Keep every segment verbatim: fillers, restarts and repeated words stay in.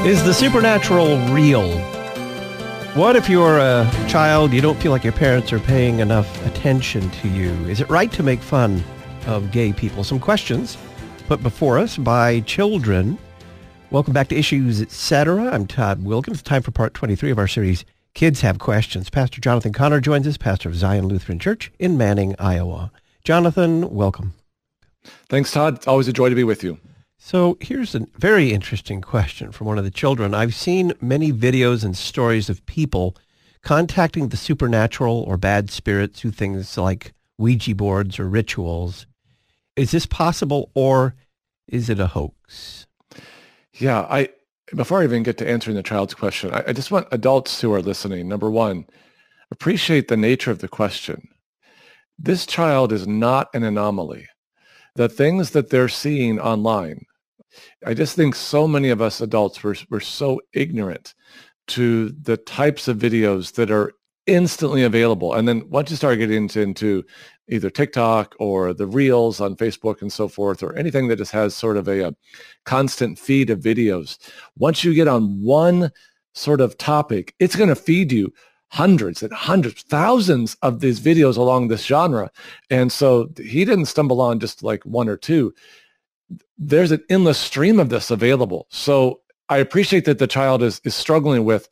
Is the supernatural real? What if you're a child, you don't feel like your parents are paying enough attention to you? Is it right to make fun of gay people? Some questions put before us by children. Welcome back to Issues, et cetera. I'm Todd Wilkins. Time for part twenty-three of our series, Kids Have Questions. Pastor Jonathan Connor joins us, pastor of Zion Lutheran Church in Manning, Iowa. Jonathan, welcome. Thanks, Todd. It's always a joy to be with you. So here's a very interesting question from one of the children. I've seen many videos and stories of people contacting the supernatural or bad spirits through things like Ouija boards or rituals. Is this possible, or is it a hoax? Yeah, I before I even get to answering the child's question, I, I just want adults who are listening, number one, appreciate the nature of the question. This child is not an anomaly. The things that they're seeing online, I just think so many of us adults were, were so ignorant to the types of videos that are instantly available. And then once you start getting into, into either TikTok or the Reels on Facebook and so forth, or anything that just has sort of a, a constant feed of videos, once you get on one sort of topic, it's going to feed you hundreds and hundreds, thousands of these videos along this genre. And so he didn't stumble on just like one or two. There's an endless stream of this available. So I appreciate that the child is, is struggling with,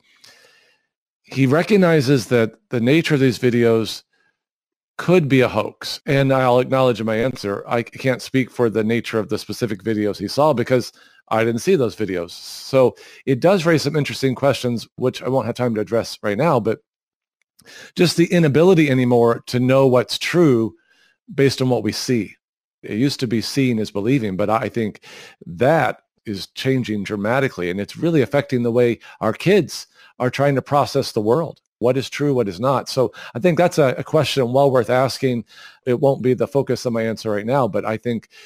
he recognizes that the nature of these videos could be a hoax. And I'll acknowledge in my answer, I can't speak for the nature of the specific videos he saw because I didn't see those videos. So it does raise some interesting questions, which I won't have time to address right now, but just the inability anymore to know what's true based on what we see. It used to be seeing is believing, but I think that is changing dramatically, and it's really affecting the way our kids are trying to process the world. What is true, what is not? So I think that's a, a question well worth asking. It won't be the focus of my answer right now, but I think